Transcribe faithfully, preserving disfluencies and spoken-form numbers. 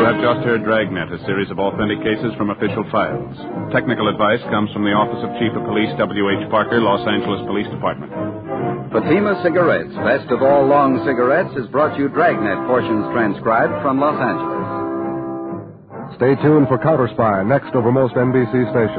You have just heard Dragnet, a series of authentic cases from official files. Technical advice comes from the Office of Chief of Police W H Parker, Los Angeles Police Department. Fatima Cigarettes, best of all long cigarettes, has brought you Dragnet portions transcribed from Los Angeles. Stay tuned for Counter Spy, next over most N B C stations.